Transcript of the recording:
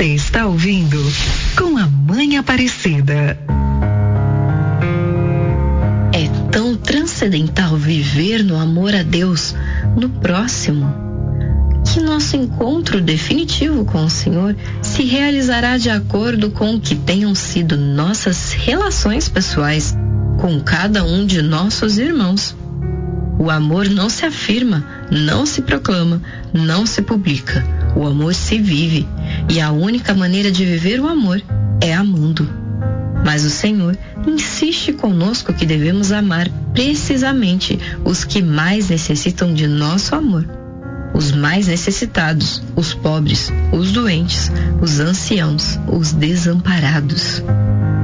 Você está ouvindo Com a Mãe Aparecida. É tão transcendental viver no amor a Deus, no próximo, que nosso encontro definitivo com o Senhor se realizará de acordo com o que tenham sido nossas relações pessoais com cada um de nossos irmãos. O amor não se afirma, não se proclama, não se publica. O amor se vive, e a única maneira de viver o amor é amando. Mas o Senhor insiste conosco que devemos amar precisamente os que mais necessitam de nosso amor. Os mais necessitados, os pobres, os doentes, os anciãos, os desamparados.